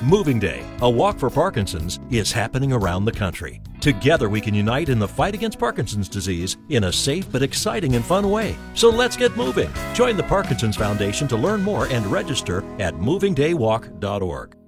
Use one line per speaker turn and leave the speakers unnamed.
Moving Day, a walk for Parkinson's, is happening around the country. Together we can unite in the fight against Parkinson's disease in a safe but exciting and fun way. So let's get moving. Join the Parkinson's Foundation to learn more and register at movingdaywalk.org.